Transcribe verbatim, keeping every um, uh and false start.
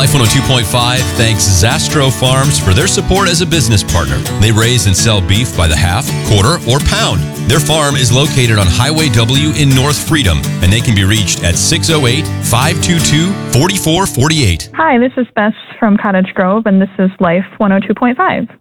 Life one oh two point five thanks Zastro Farms for their support as a business partner. They raise and sell beef by the half, quarter, or pound. Their farm is located on Highway W in North Freedom, and they can be reached at six oh eight, five two two, four four four eight. Hi, this is Bess from Cottage Grove, and this is Life one oh two point five.